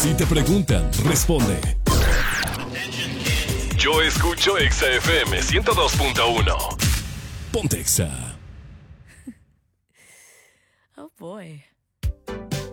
Si te preguntan, responde. Yo escucho Exa FM 102.1. Ponte Exa. Oh boy.